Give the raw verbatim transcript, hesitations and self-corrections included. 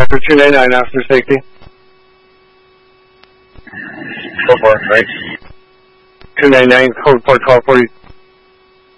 After two ninety-nine, after safety. Go for it, right? two ninety-nine, code port twelve forty.